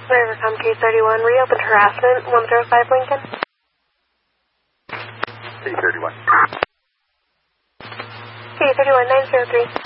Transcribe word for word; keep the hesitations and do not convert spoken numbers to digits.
Rivercom K thirty-one, reopened harassment, one zero five Lincoln. K thirty-one. K thirty-one, nine zero three.